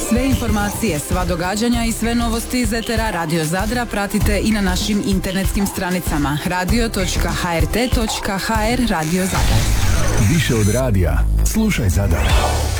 Sve informacije, sva događanja i sve novosti iz etera Radio Zadra pratite i na našim internetskim stranicama radio.hrt.hr Radio Zadar. Više od radija, slušaj Zadar.